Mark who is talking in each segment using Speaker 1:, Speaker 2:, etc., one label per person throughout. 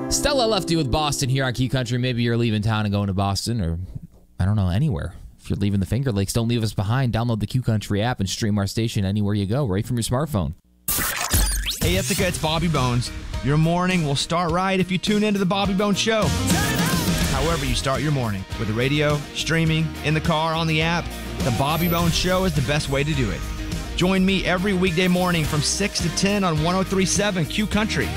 Speaker 1: Stella left you with Boston here on Key Country. Maybe you're leaving town and going to Boston, or I don't know, anywhere. If you're leaving the Finger Lakes, don't leave us behind. Download the Q Country app and stream our station anywhere you go, right from your smartphone.
Speaker 2: Hey, Ithaca, it's Bobby Bones. Your morning will start right if you tune into the Bobby Bones Show. However you start your morning, with the radio, streaming, in the car, on the app, the Bobby Bones Show is the best way to do it. Join me every weekday morning from 6 to 10 on 103.7 Q Country.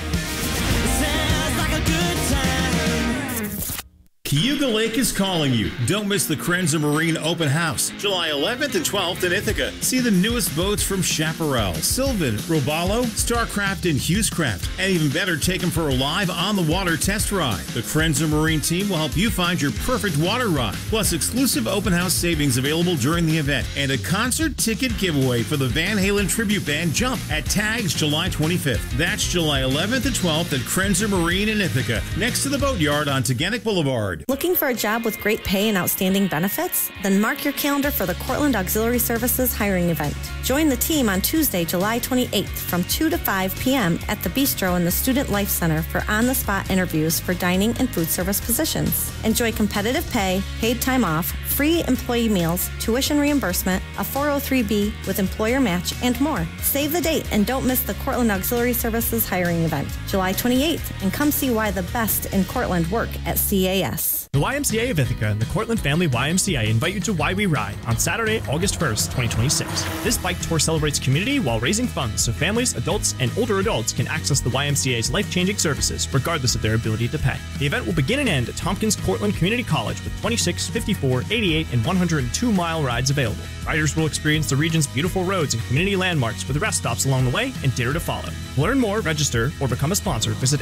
Speaker 3: Cayuga Lake is calling you. Don't miss the Krenzer Marine Open House, July 11th and 12th in Ithaca. See the newest boats from Chaparral, Sylvan, Robalo, Starcraft, and Hughescraft. And even better, take them for a live on-the-water test ride. The Krenzer Marine team will help you find your perfect water ride, plus exclusive open house savings available during the event, and a concert ticket giveaway for the Van Halen tribute band Jump at Tags July 25th. That's July 11th and 12th at Krenzer Marine in Ithaca, next to the Boatyard on Teganic Boulevard.
Speaker 4: Looking for a job with great pay and outstanding benefits? Then mark your calendar for the Cortland Auxiliary Services hiring event. Join the team on Tuesday, July 28th from 2 to 5 p.m. at the Bistro in the Student Life Center for on-the-spot interviews for dining and food service positions. Enjoy competitive pay, paid time off, free employee meals, tuition reimbursement, a 403B with employer match, and more. Save the date and don't miss the Cortland Auxiliary Services hiring event, July 28th, and come see why the best in Cortland work at CAS.
Speaker 5: The YMCA of Ithaca and the Cortland Family YMCA invite you to Why We Ride on Saturday, August 1st, 2026. This bike tour celebrates community while raising funds so families, adults, and older adults can access the YMCA's life-changing services regardless of their ability to pay. The event will begin and end at Tompkins Cortland Community College with 26, 54, 88, and 102-mile rides available. Riders will experience the region's beautiful roads and community landmarks with rest stops along the way and dinner to follow. To learn more, register, or become a sponsor, visit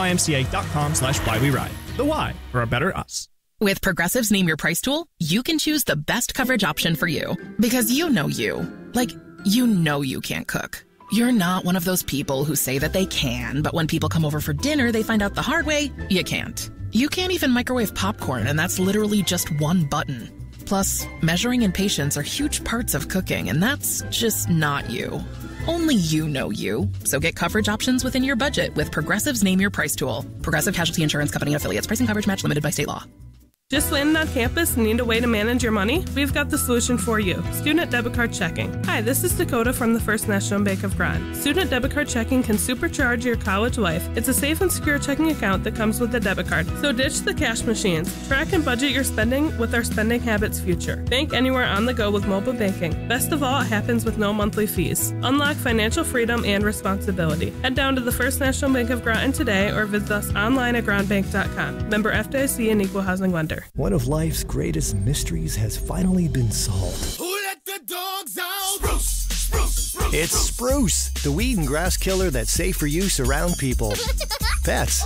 Speaker 5: ithacawymca.com/whywyride. The why for a better us.
Speaker 6: With Progressive's Name Your Price tool, you can choose the best coverage option for you. Because you know you. Like, you know you can't cook. You're not one of those people who say that they can, but when people come over for dinner, they find out the hard way, you can't. You can't even microwave popcorn, and that's literally just one button. Plus, measuring and patience are huge parts of cooking, and that's just not you. Only you know you. So get coverage options within your budget with Progressive's Name Your Price tool. Progressive Casualty Insurance Company and affiliates. Pricing coverage match limited by state law.
Speaker 7: Just landed on campus and need a way to manage your money? We've got the solution for you. Student Debit Card Checking. Hi, this is Dakota from the First National Bank of Grand. Student Debit Card Checking can supercharge your college life. It's a safe and secure checking account that comes with a debit card. So ditch the cash machines. Track and budget your spending with our Spending Habits feature. Bank anywhere on the go with mobile banking. Best of all, it happens with no monthly fees. Unlock financial freedom and responsibility. Head down to the First National Bank of Groton today or visit us online at groundbank.com. Member FDIC and Equal Housing Lender.
Speaker 8: One of life's greatest mysteries has finally been solved.
Speaker 9: Who let the dogs out? Spruce, spruce, spruce.
Speaker 8: It's Spruce, the weed and grass killer that's safe for use around people, pets,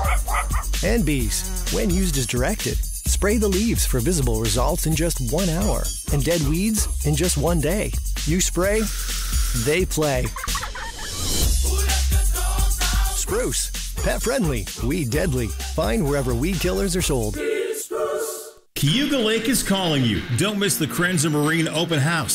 Speaker 8: and bees when used as directed. Spray the leaves for visible results in just 1 hour and dead weeds in just 1 day. You spray, they play. Spruce, pet friendly, weed deadly. Find wherever weed killers are sold.
Speaker 3: Cayuga Lake is calling you. Don't miss the Krenzer Marine Open House,